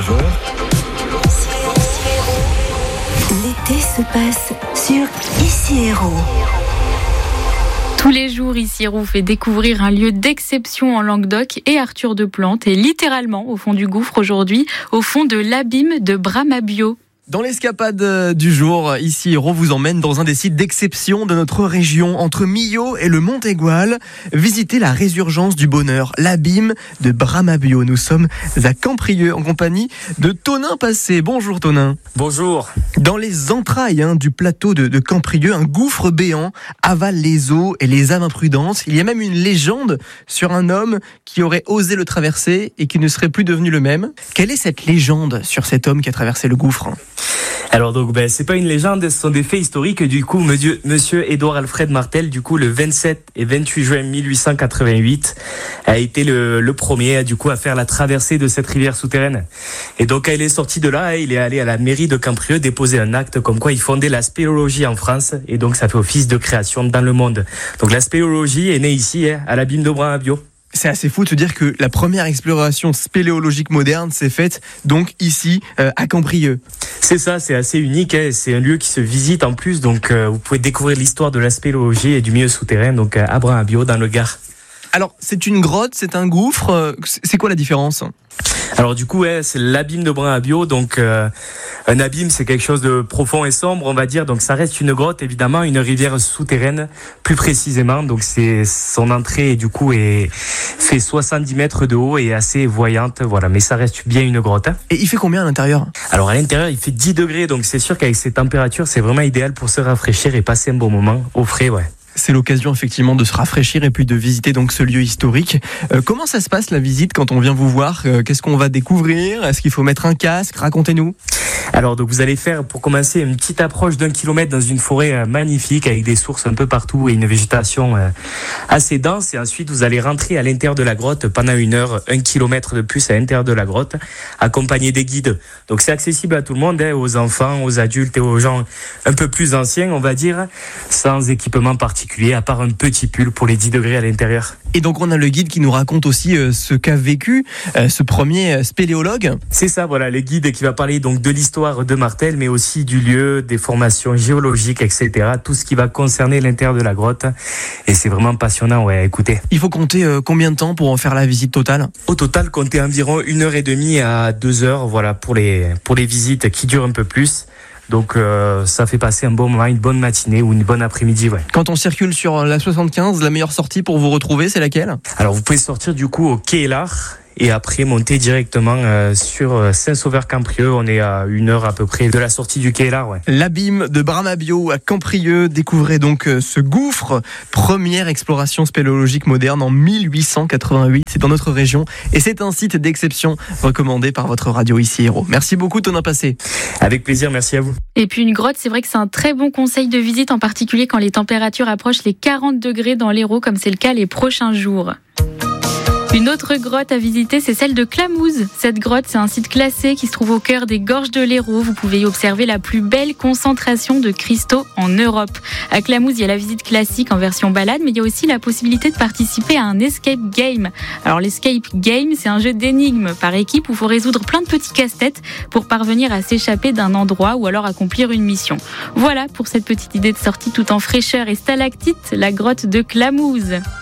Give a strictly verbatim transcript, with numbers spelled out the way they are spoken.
heures. L'été se passe sur Ici Héros. Tous les jours, Ici Héros fait découvrir un lieu d'exception en Languedoc et Arthur de Plante est littéralement au fond du gouffre aujourd'hui, au fond de l'abîme de Bramabio. Dans l'escapade du jour, Ici Héros vous emmène dans un des sites d'exception de notre région, entre Millau et le Montégoal. Visitez la résurgence du bonheur, l'abîme de Bramabio. Nous sommes à Camprieux en compagnie de Tonin Passé. Bonjour Tonin. Bonjour. Dans les entrailles hein, du plateau de, de Camprieux, un gouffre béant avale les eaux et les âmes imprudentes. Il y a même une légende sur un homme qui aurait osé le traverser et qui ne serait plus devenu le même. Quelle est cette légende sur cet homme qui a traversé le gouffre ? Alors donc ben c'est pas une légende, ce sont des faits historiques. Du coup monsieur, monsieur Édouard Alfred Martel, du coup le vingt-sept et vingt-huit juin mille huit cent quatre-vingt-huit, a été le, le premier du coup à faire la traversée de cette rivière souterraine. Et donc quand il est sorti de là, il est allé à la mairie de Camprieux déposer un acte comme quoi il fondait la spéléologie en France, et donc ça fait office de création dans le monde. Donc la spéléologie est née ici à l'abîme de Bramabio. C'est assez fou de se dire que la première exploration spéléologique moderne s'est faite donc ici euh, à Camprieux. C'est ça, c'est assez unique, hein. C'est un lieu qui se visite en plus, donc euh, vous pouvez découvrir l'histoire de la spéléologie et du milieu souterrain, donc euh, à Bramabio dans le Gard. Alors c'est une grotte, c'est un gouffre, euh, c'est quoi la différence ? Alors du coup, ouais, c'est l'abîme de Bramabio, donc euh, un abîme c'est quelque chose de profond et sombre, on va dire, donc ça reste une grotte évidemment, une rivière souterraine plus précisément, donc c'est son entrée du coup est fait soixante-dix mètres de haut et assez voyante, voilà, mais ça reste bien une grotte. Hein. Et il fait combien à l'intérieur ? Alors à l'intérieur il fait dix degrés, donc c'est sûr qu'avec ces températures c'est vraiment idéal pour se rafraîchir et passer un bon moment au frais, ouais. C'est l'occasion effectivement de se rafraîchir et puis de visiter donc ce lieu historique. Euh, comment ça se passe la visite quand on vient vous voir ? euh, Qu'est-ce qu'on va découvrir ? Est-ce qu'il faut mettre un casque ? Racontez-nous. Alors donc vous allez faire pour commencer une petite approche d'un kilomètre dans une forêt euh, magnifique avec des sources un peu partout et une végétation euh, assez dense, et ensuite vous allez rentrer à l'intérieur de la grotte pendant une heure, un kilomètre de plus à l'intérieur de la grotte, accompagné des guides. Donc c'est accessible à tout le monde, hein, aux enfants, aux adultes et aux gens un peu plus anciens on va dire, sans équipement particulier à part un petit pull pour les dix degrés à l'intérieur. Et donc on a le guide qui nous raconte aussi euh, ce qu'a vécu euh, ce premier euh, spéléologue. C'est ça, voilà, le guide qui va parler donc de l'histoire de Martel, mais aussi du lieu, des formations géologiques, et cetera. Tout ce qui va concerner l'intérieur de la grotte. Et c'est vraiment passionnant, ouais, écoutez. Il faut compter euh, combien de temps pour en faire la visite totale ? Au total, comptez environ une heure et demie à deux heures, voilà, pour les, pour les visites qui durent un peu plus. Donc euh, ça fait passer un bon moment, une bonne matinée ou une bonne après-midi. Ouais. Quand on circule sur la soixante-quinze, la meilleure sortie pour vous retrouver, c'est laquelle ? Alors vous pouvez sortir du coup au quai Élard et après monter directement euh, sur Saint-Sauveur-Camprieux. On est à une heure à peu près de la sortie du quai Élard. Ouais. L'abîme de Bramabio à Camprieux. Découvrez donc euh, ce gouffre. Première exploration spéléologique moderne en mille huit cent quatre-vingt-huit. C'est dans notre région et c'est un site d'exception recommandé par votre radio Ici Héros. Merci beaucoup Tonin Passé. Avec plaisir, merci à vous. Et puis une grotte, c'est vrai que c'est un très bon conseil de visite, en particulier quand les températures approchent les quarante degrés dans l'Hérault, comme c'est le cas les prochains jours. Une autre grotte à visiter, c'est celle de Clamouze. Cette grotte, c'est un site classé qui se trouve au cœur des gorges de l'Hérault. Vous pouvez y observer la plus belle concentration de cristaux en Europe. À Clamouze, il y a la visite classique en version balade, mais il y a aussi la possibilité de participer à un escape game. Alors l'escape game, c'est un jeu d'énigmes par équipe où il faut résoudre plein de petits casse-têtes pour parvenir à s'échapper d'un endroit ou alors accomplir une mission. Voilà pour cette petite idée de sortie tout en fraîcheur et stalactite, la grotte de Clamouze.